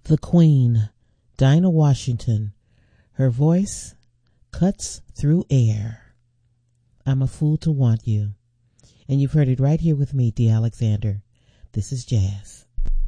The Queen, Dinah Washington. Her voice cuts through air. I'm a fool to want you. And you've heard it right here with me, D. Alexander. This is Jazz.